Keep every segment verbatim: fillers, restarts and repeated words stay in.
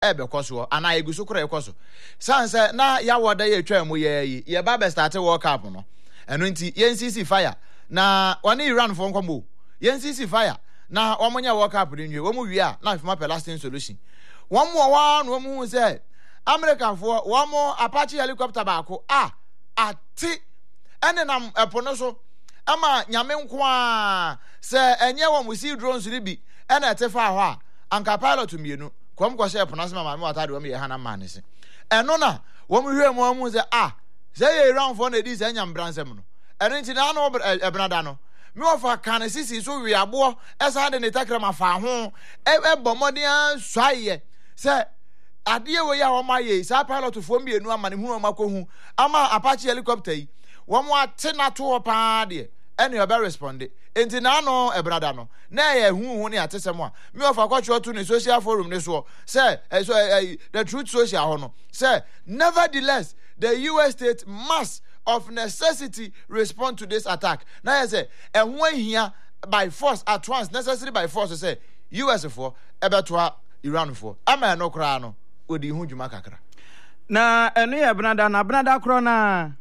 ebe koso ana eguso kura ekoso sanse na ya woda ye twa mu ye yi ye ba be start World Cup no eno nti ye nsisi fire na one Iran fo nkomo ye nsisi fire na omonya World Cup ni nwe wo wi a na fema lasting solution wo mo wa no mu se America fo wo mo Apache helicopter ba ko ah ati ene nam epono so ama nyame nko a se enye wo mo si drones ri bi ene etefa ho a anka pilot mienu kom ko se epono so ma me watade wo me ye hana man se eno na wo mo hwe mo mu se ah se ye Iran fo na di se nyam bransem no ene nti na no ebnada no me ofa kan sisi so wi abo esa de ne takrama fa ho e bomodin swaye se ade we ya wo maye sa pilot fo mienu ama ne hu makohu ama Apache helicopter yi wo mo atena to pa de ene oba respond enti na no ebrada no na ye hu hu ne atesem a me ofa kwacho to ne social forum ne so say so the truth social ho no say nevertheless the U S state must of necessity respond to this attack. Now, I say, and when here by force at once, necessary by force, say U S for Ebetua Iran for. Am I no crano? Udi hunju makakra. Na enu ya brada na brada krona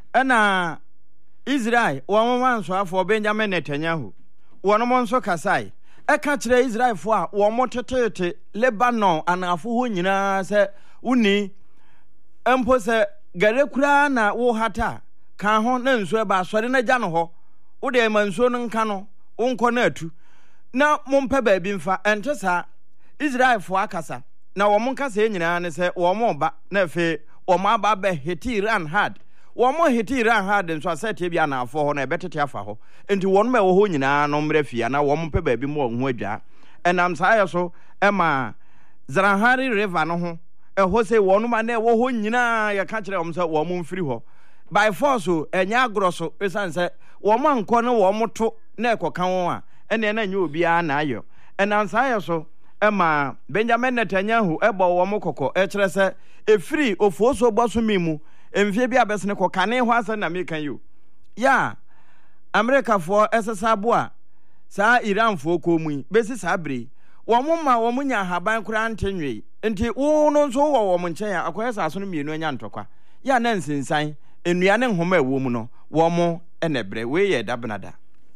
ena Israel wo wan so afọ Benjamin Netanyahu wo no monso kasai e ka kire Israel fo a wo motetete Lebanon anafo ho nyina se uni empo se gare kura na wo hata kan ho na nso e ba sori na gya no ho wo de ma nso no nka no wonko na atu na mompa ba bi mfa ente sa Israel fo akasa na wo monkasa e nyina ne se wo mo ba na fe wo ma ba be hiti Iran hard wo mo hiti Iran hard nso asete bia na afo ho na ebetete afa ho enti wo no ma wo ho nyina no mrafia na wo mompa ba bi mo ho adwa enam sa ayeso e ma Zarahari River no ho eho se wonu ma na wo ho nyina ya ka kire om se wo mo mfiri ho by force enya agroso esan se wo mo anko ne wo mo to na ekoka won a ene na nya obi a na ayo enam sa ayeso ema Benjamin Netanyahu ebo wo mo kokko e kire se efiri ofuoso gboso mimu emfie bi abesene ko kane ho asa na mekan yo ya America fo esesa bo a sa Iran fo ko mu besi sa bre wo mo ma wo munya haban kura ntenwe enti wo no nso wo wo mo nchen ya akoya sa so no mienu anya ntokwa ya na nsinsan enua ne nhoma ewo mu no wo mo enebre we ye dabnada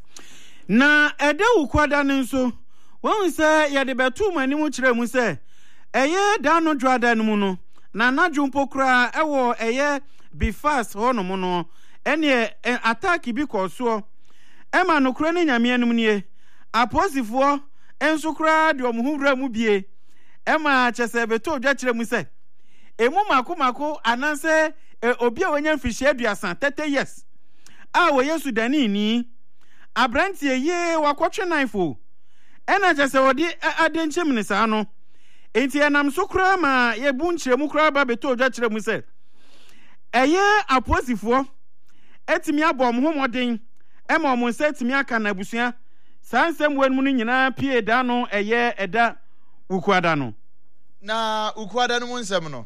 na ede ukwada ne nso won se ye de betu mani mu kire mu se eye da no dwada ne mu no na nadwo mpokura ewo eye be fast ho no mu no ene attack bi koso e ma no kura ne nyame anum nie aposifo enso kura de omhumra mu bie e ma chese beto dwa kire mu se emu mako mako ananse obi a wanya mfihye aduasa thirty years a wo Yesu dani ni abrantie ye wakotwe naifo ena chese wodi adenchem ne sa no enti enam so kura ma ye bu nkyeremu kura ba beto dwa kire mu se eye aposifo etimi abom homoden e ma omon se etimi aka na abusua sansem wanmu no nyina pie da no eye eda ukuada no na ukuada no nsem no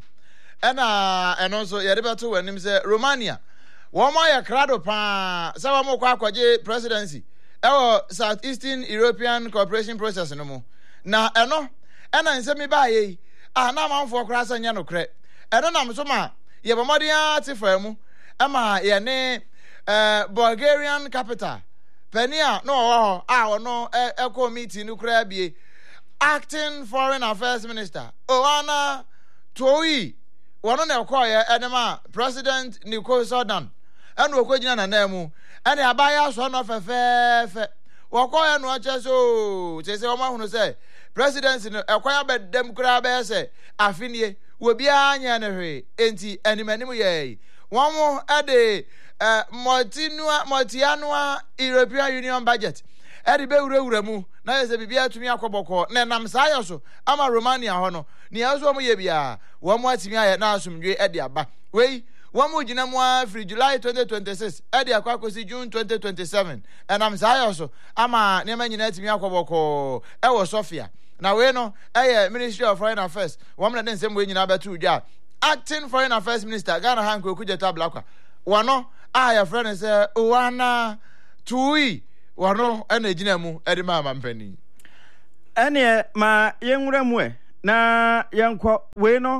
ena eno so yere beto wanim se Romania wo mo ya krado pa se wo mo kwa akwaje presidency ewo Southeastern European Cooperation Process no mo na eno ena nsemi ba ye ah na manfo kra sanya no kre eno na mso ma ye bomodian atifa mu ema ye ne eh Bulgarian capital Penia no ho ah ono e committee no kra bie acting foreign affairs minister Oana Toi wono na ekoye enema president Nicole Sodan enu okogina na namu ene abaya so no fefefe wokoye no ache so chese o ma hunu se president no ekoya bedem kura be se afinie wobi anya ne hwe enti animanim ye won ede eh multinua multiannual European Union budget edi be wurawura mu na yese bibia atumi akoboko na nam saa so ama Romania ho no ne yaso mo ye bia wo mo atimi aye na asomdwe edi aba wei wo mo gina mo afri July twenty twenty-six edi akwakosi June twenty twenty-seven enam saa so ama ne manyina atimi akoboko e wo Sofia na we no eh Ministry of Foreign Affairs wo mo na nsem we nyina batu dwa acting foreign affairs minister Ghana Hanko Kujeta Blakwa wano aya friend say Oana Tui wano ene gina mu edi ma mampani ene ma yenwura mu e na yɛnkɔ wei no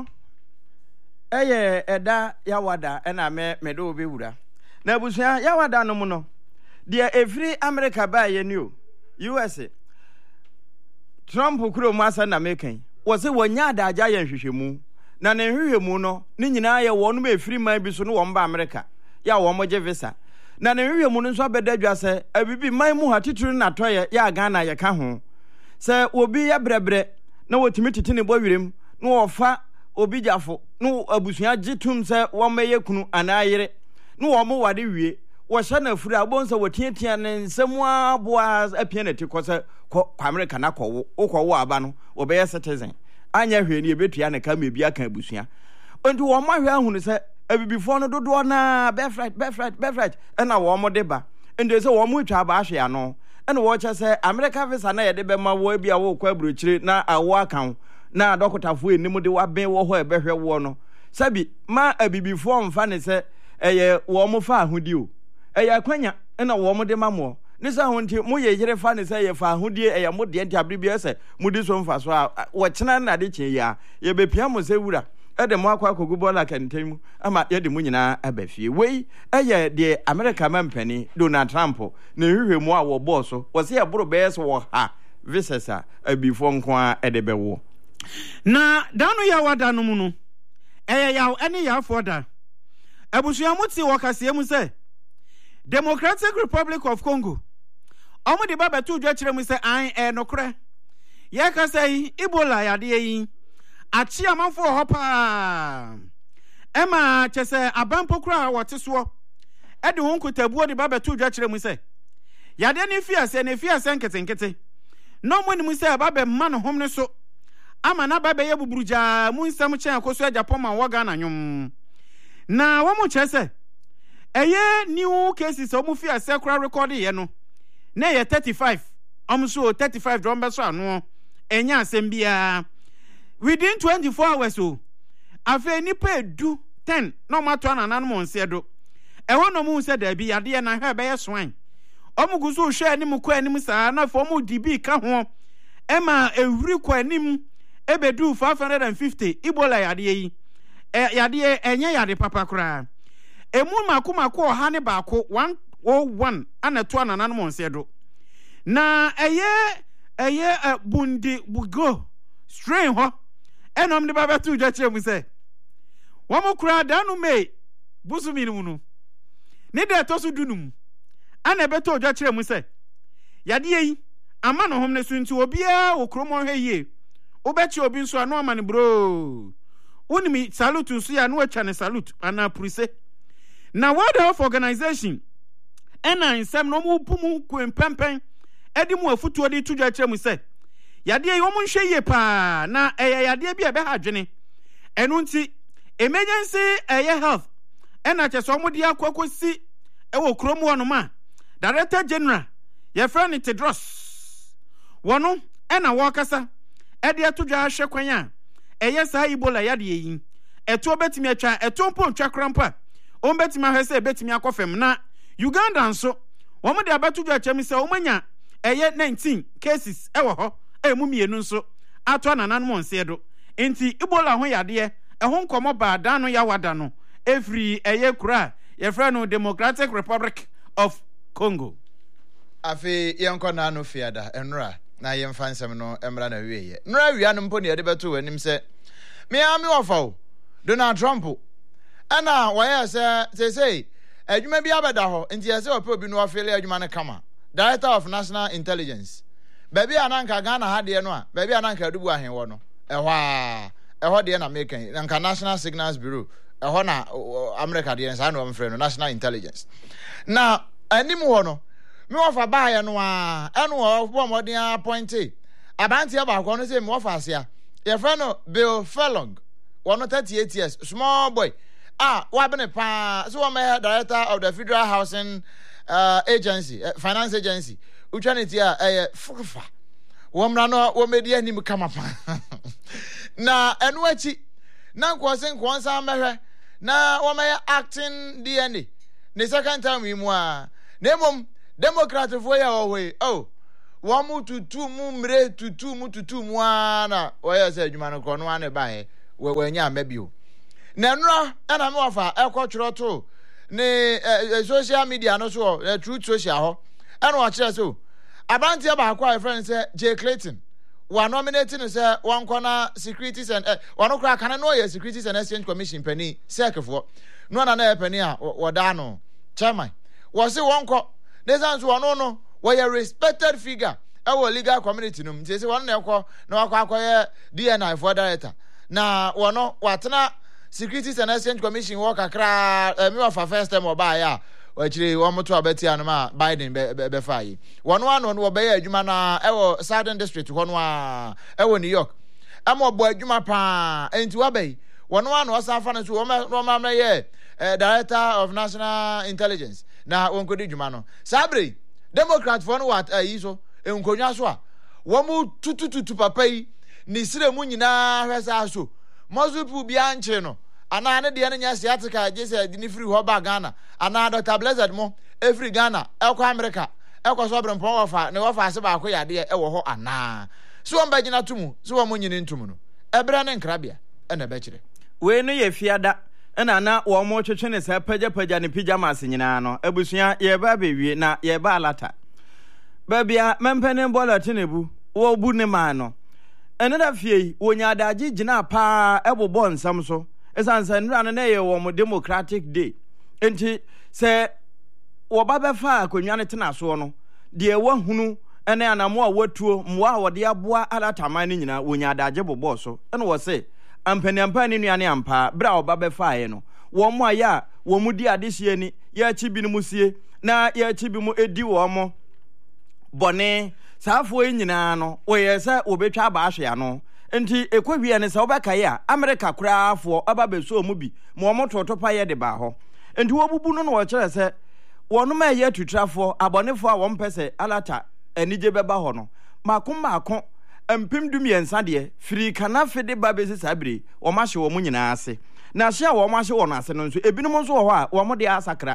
ɛyɛ ɛda yawada ɛna me mede wo bɛwura na abusua yawada no mu no deɛ ɛfiri America baa yɛ ni o U S A Trump kuro mu asa na mekan wɔ sɛ wɔnya adagya yɛ nhwehwɛmu na ne nhwehwɛmu no ne nyinaa yɛ wɔn mo ɛfiri man bi so no wɔn ba America ya wɔn mo gye visa na ne nhwehwɛmu no nso abɛda dwa sɛ abibi man mu ha titiri na tɔyɛ yɛ Ghana yɛ ka ho sɛ obi yɛ brɛbrɛ na wɔtumi tete ne bɔ wirem na wɔfa obi gyafo na abusua gye tum sɛ wɔn mɛyɛ kunu anaa yere na wɔn mo wade wie wɔhyɛ na afiri abɔ nsa wɔtiatia ne nsɛm aboa apia na ti kɔ sɛ kɔ America na kɔwo wokɔwo aba no wɔbɛyɛ citizen anya hwɛ ne ebetua ne ka mebi aka abusua nti wɔn mo ahwɛ ahunu sɛ abibifoɔ no dodoɔ na birthright birthright birthright ɛna wɔn mo de ba nti sɛ wɔn mo twa aba ahwɛ ano ɛna wɔkyɛ sɛ America visa na yɛde bɛma wɔ bi a wɔkɔ aburokyire na awo aka na dɔkotafoɔ enim de waben wɔ hɔ ɛbɛhwɛ wɔ no sabi ma abibifoɔ mfa ne sɛ ɛyɛ wɔn mo fa ahodi o ɛyɛ akwanya ɛna wɔn mo de ma mo ne sɛ ho nti mo yɛ yere fa ne sɛ yɛ fa ahodie ɛyɛ mo deɛ nti abiri bi ɛsɛ mo di so mfa so a wɔkyena na de kyɛ ya yɛ bepia mo sɛ wura ɛde mo akɔ akɔgu bɔɔla kɛntɛn mu ama yɛde mo nyinaa aba fie wei ɛyɛ deɛ America mampani Donald Trump ne hwehwɛ mu a wɔbɔɔ so wɔsɛ yɛ boro bɛyɛ so wɔ ha visas a abifoɔ nko a ɛde bɛwo na da no yɛ wada no mu no ɛyɛ yaw ɛne yɛafoɔ da abusua mo te wɔ kaseɛ mu sɛ Democratic Republic of Congo ɔmo de ba bɛto dwa kyerɛ mu sɛ an ɛ nokorɛ yɛka sɛ yi Ebola yadeɛ yi akyi amanfo wɔ hɔ paa ɛma kyɛ sɛ abampo kora a wɔte soɔ ɛde ho nkotabuo de ba bɛto dwa kyerɛ mu sɛ yadeɛ ne fiasɛ ne fiasɛ nketenkete na ɔmo nim sɛ ba bɛma no hom ne so ama na ba bɛyɛ buburugyaa mu nsɛm kyɛn akɔso Japan ma wɔ Ghana nwom na wɔn mo kyerɛ sɛ ɛyɛ new cases ɔmo fiasɛ kora record yɛ no na yɛ thirty-five ɔmo so thirty-five dɔm bɛso ano ɛnya asɛm biara within twenty-four hours o afei nipa edu ten na ɔmo ato ananan mo nse do ɛwɔ na ɔmo sɛ daabi yadeɛ na hwɛ bɛyɛ swine ɔmo gu so hwɛ anim kɔ anim saa na fɔ ɔmo di bi ka ho ɛma ewuri kɔ anim ebedu five hundred fifty Ebola yadeɛ yi ɛ yadeɛ ɛnyɛ yade papa koraa emu mako mako ɔha ne baako one oh one ana to ananan mo nse do na ɛyɛ ɛyɛ uh, bundi bugo strain hɔ ɛnom de baba to dwa kyerɛ mu sɛ wɔn mo kura danu me busumi no mu no ne de to so dunum ana ɛbɛtɔ dwa kyerɛ mu sɛ yadeɛ yi ama no hom ne so nti obiara wɔ kurom hɔ yie wobɛkye obi nso ano ama ne bro wonimi salute nso ya no atwa ne salute ana prise na World Health Organization ɛna nsɛm no mo pumu kwempɛmpɛn ɛde mu afutuo de to dwa kyerɛ mu sɛ yadeɛ yi wɔn nhwɛ yie paa na ɛyɛ yadeɛ bi a ɛbɛha adwene ɛno nti emergency ɛyɛ health ɛna kyɛ sɛ wɔn de akɔkɔsi ɛwɔ kurom hɔ nom a Director General yɛfrɛ ne Tedros wɔn ɛna wɔkasa ɛde ato dwa ahwɛ kwan a ɛyɛ saa Ebola yadeɛ yi ɛto betumi atwa ɛto mpo ntwa krampa wɔn betumi ahwɛ sɛ betumi akɔ fam na Uganda nso wɔn de abato dwa kyɛm sɛ wɔn anya ɛyɛ nineteen cases ɛwɔ hɔ ɛmu mmienu nso ato ananan mo nse do enti Ebola ho yadeɛ ɛho nkɔmɔ baa dan no yawada no efiri ɛyɛ kura yɛfrɛ no Democratic Republic of Congo afi yɛnkɔ na no fiada enra na yɛmfa nsɛm no emra na wieyɛ nra wia no mpo ne yɛde bɛto w'anim sɛ me a me wɔfa o Donald Trump ɛna wɔyɛ sɛ sɛ sɛ adwuma bi abɛda hɔ nti yɛsɛ wɔpɛ obi no afele adwuma no kama Director of National Intelligence baabi ananka Ghana ha deɛ no a baabi ananka adubu ahen wɔ no ɛhɔ a ɛhɔ deɛ na mekan nanka National Signals Bureau ɛhɔ na America deɛ saa na wɔmfrɛ no National Intelligence na anim hɔ no me wɔfa baayɛ no a ɛno wɔ mmɔden appointee abanteɛ baako no sɛ me wɔfa ase a yɛfrɛ no Bill Furlong wɔno thirty-eight years small boy ah wabene pa so wɔmɛ Director of the Federal Housing uh, Agency uh, Finance Agency utwaniti a ɛyɛ fufa wɔmra no wɔmɛdi anim kama pa na ɛno akyi na nkɔse nkɔnsa mɛhwɛ na wɔmɛyɛ acting D N A ne second time yi mu a na mmom Democrat for ya owe oh wɔn tutu mu mmire tutu mu tutu mu ana wɔyɛ sɛ adwuma no kɔ no ana ba yɛ wɔ wɔanya ama bio na nnura ɛna me wɔfa ɛkɔ twerɛ to ne social media no so ɛ truth social hɔ ɛna wɔkyerɛ so abanteɛ baako a yɛfrɛ no sɛ Jay Clayton wa nominate no sɛ wɔnkɔ na securities and ɛ wɔn kora kana no yɛ securities and exchange commission pani sɛkefoɔ no na na yɛ pani a wɔda no chairman wɔse wɔnkɔ ne san so wɔn no wɔyɛ respected figure ɛwɔ legal community no nti sɛ wɔn na ɛkɔ na wakɔ akɔyɛ D N I for director na wɔn watena securities and exchange commission wɔ kakra ɛmi wɔ fa first time ɔbaa yɛ a wɔakyire wɔn to abɛti anum a Biden bɛfa yi wɔn ano no wɔbɛyɛ adwuma na ɛwɔ Southern District hɔ no a ɛwɔ New York ɛma ɔbɔ adwuma paa nti wɔbɛyi wɔn ano ɔsan fa no so wɔn wɔn amɛyɛ ɛɛ Director of National Intelligence na wɔn kɔdi adwuma no saa abere Democrat fo no wɔ ɛyi so nkonnwa so a wɔn tutututu papa yi ne sire mu nyinaa hwɛ saa so mɔzupu bi ankyere no ana ne deɛ no nya siatica gye sɛ de ne firi hɔ ba Ghana ana Doctor Blessed mo every Ghana ɛkɔ America ɛkɔ so brempɔn wɔfa ne wɔfa ase baako yadeɛ ɛwɔ hɔ ana so wɔn bɛgyina to mu so wɔn nyine ntum no ɛbrɛ ne nkrabea ɛna bɛkyerɛ wei no yɛ fiada ɛna na wɔn mo twetwe ne sɛ pagyapagya ne pyjamas nyinaa no abusua yɛba bewie na yɛba alata babia mempene bola tenebu wo bu ne ma no ɛne da fie wonya adagye gyina paa ɛbobɔ nsam so esansa nura no na yɛ wɔ mo Democratic Day enti sɛ wɔba bɛfa akonnwa ne tena so no deɛ wahunu ɛne anamo a watuo mmoa a wɔde aboa alataman ne nyina wonya adagye bobɔ so ɛne wɔ se ampaniampa ne nuane ampa bra wɔba bɛfa no wɔn mo ayɛ a wɔn mu di adehye ni yɛakyi bi no mu sie na yɛakyi bi mu edi wɔn mo bɔne saafo yi nyinaa no wɔyɛ sɛ wɔbɛtwa aba ahwe ano nti ekɔwie ne sɛ wɔbɛkae a America koraafoɔ aba bɛso mu bi ma wɔn toto pa yɛ de ba hɔ nti wɔbubu no no wɔkyerɛ sɛ wɔnom a ɛyɛ tutrafoɔ abɔnefoɔ a wɔn pɛ sɛ alata anigye bɛba hɔ no maako maako mpem du mmiɛnsa deɛ firi kanafe de ba bɛsi saa bere wɔn ahyɛ wɔn nyinaa ase na ahyɛ a wɔn ahyɛ wɔn ase no nso ebinom nso wɔ hɔ a wɔn de asakra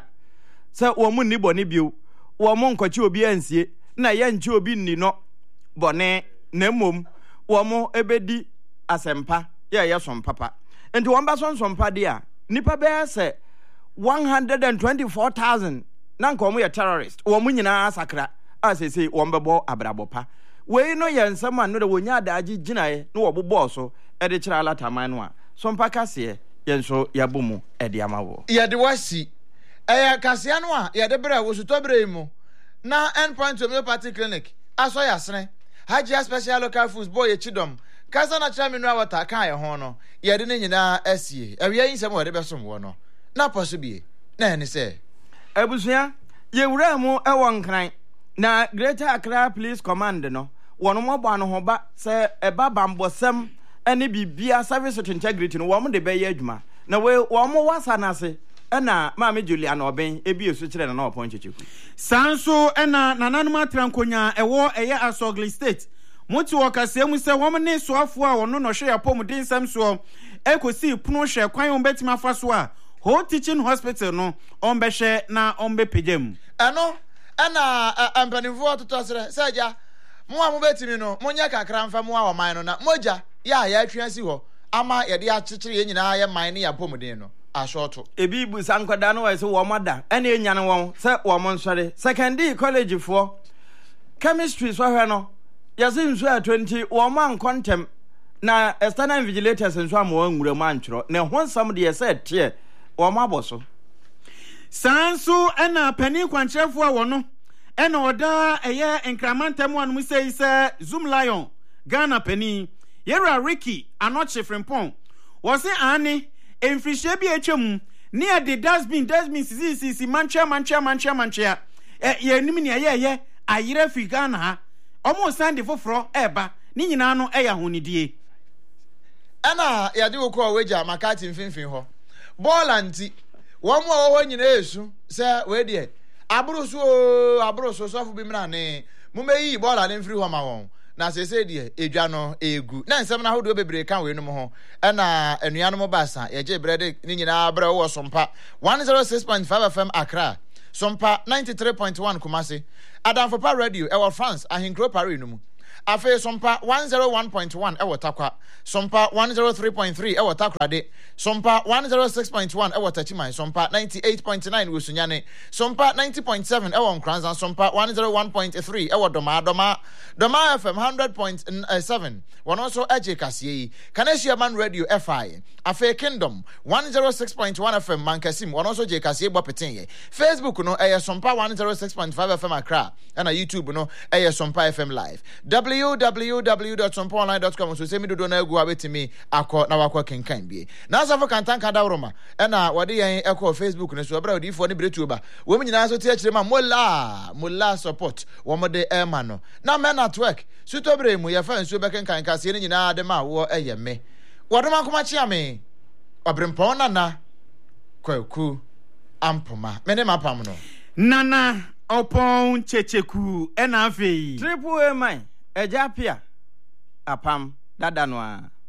sɛ wɔn nni bɔne bio wɔn nkɔkye obi ansie na yɛnkyɛ obi nni no bɔne na mmom wɔn ebedi asɛmpa yɛyɛ som papa nti wɔn ba son som pa de a nipa bɛyɛ sɛ one hundred twenty-four thousand na nka wɔn yɛ terrorist wɔn nyinaa asakra a sese wɔn bɛbɔ abrabɔ pa wei no yɛ nsɛm a no de wɔnya adagye gyinaeɛ na wɔbobɔ so ɛde kyerɛ alataman no a som pa kaseɛ yɛn nso yɛabɔ mu ɛde ama wɔ yɛde wasi ɛyɛ kaseɛ no a yɛde brɛ wosutɔ brɛ mu na endpoint homeopathy clinic aso yasene Hajia special local foods boy chidom kasa na cha mineral water kan ye ho no ye de ne nyina asie awia yin sem we de besom wo no na poso bie na ne se abusua ye wura mu e won kran na Greater Accra Police Command no wono mo ba no ho ba se e ba bambosem ene bibia service to integrity no wo mo de be ye adwuma na we wo mo wasa na se ɛna maame Julia na ɔbɛn ebi esu kyerɛ na na ɔpɔn kyekyeku sanso ɛna nananom atrankonya ɛwɔ ɛyɛ Asogli State muti wɔ kaseɛ mu sɛ wɔn ne soafo a wɔno no hwɛ yapɔm den nsɛm so ekosi pono hwɛ kwan wɔn bɛtumi afa so a Whole Teaching Hospital no ɔn bɛhwɛ na ɔn bɛpagya mu ɛno ɛna mpanimfoɔ totɔ serɛ sɛ agya mo a mo bɛtumi no monyɛ kakra mfa mo a ɔman no na mogya yɛ a yɛatwe asi hɔ ama yɛde akyekyere yɛn nyinaa yɛ man ne yapɔm den no ashoto ebi bu sankoda no wɛ so wɔ mada ɛna enya no wɔn sɛ wɔn nsɔre secondary college foɔ chemistry so hwɛ no yɛse nso a twenty wɔn man contem na external vigilators nso ama wɔn nwura mu antwerɛ na ho nsɛm de yɛsɛ teɛ wɔn abɔ so sanso ɛna pani kwankyerɛfoɔ a wɔno ɛna ɔda ɛyɛ nkramantam a no sɛ sɛ Zoom Lion Ghana pani yɛra Ricky Anoche Frimpong wɔse ane emfrihye bi atwam ne ade dustbin dustbin sisi sisi manchia manchia manchia manchia eh ye nim ne ye ye ayere fi Ghana ha omo sande foforo eba ne nyina no eya honidie ana yade wo ko weja makati mfimfin ho bolanti wo mo wo nyina esu se we de abroso abroso sofo bi mra ne mo meyi bola ne mfiri ho ma won na sese de edwa no egu na nsem na hodo bebre kan we no mo ho na anuanom basa ye je brede ni nyina bra wo sompa one oh six point five F M Accra Sompa ninety-three point one Kumasi. Adamfopa Radio ewo France ahinkro Paris no mu. Afe Sompa one oh one point one ewo Takwa. Sompa one oh three point three ewo Takrade. Sompa one oh six point one ewo Tachiman. Sompa ninety-eight point nine Wusunyane. Sompa ninety point seven ewo Nkranza. Sompa one oh one point three ewo Doma Doma. Doma F M one hundred point seven. One also Eje Kasiyei. Kanesia Man Radio F I. Afe Kingdom one oh six point one F M Mankasim. One also J Kasiyei Bopetinye. Facebook no eye Sompa one oh six point five F M Accra. And a YouTube no eye Sompa F M Live. w w w dot sompa online dot com so say me do na egu abetimi akọ na wakọ kenkan bie na asafo kantan kada woroma e na wode yen ekọ Facebook ne so bra odifo ne bretu ba wo me nyina so tie kire ma mola mola support wo mo de ema no na me network suto bre mu ye fa nsu be kenkan kase ne nyina de ma wo eye me wodo man koma chia me obrempon na na kwaku ampoma me ne mapam no Nana Opon Checheku Enafe Triple A man Ejapia apam dada no a